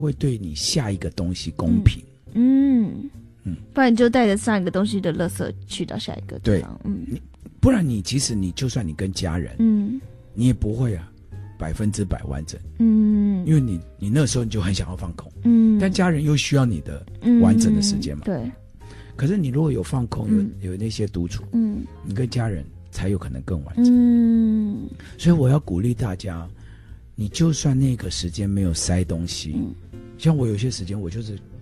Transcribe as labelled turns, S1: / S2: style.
S1: 会对你下一个东西公平。
S2: 不然你就带着上一个东西的垃圾去到下一个地方。
S1: 不然即使你就算你跟家人，你也不会100%完整。因为你那时候你就很想要放空。但家人又需要你的完整的时间嘛。
S2: 对。
S1: 可是你如果有放空，有那些独处，你跟家人才有可能更完整。所以我要鼓励大家，你就算那个时间没有塞东西，像我有些时间我就是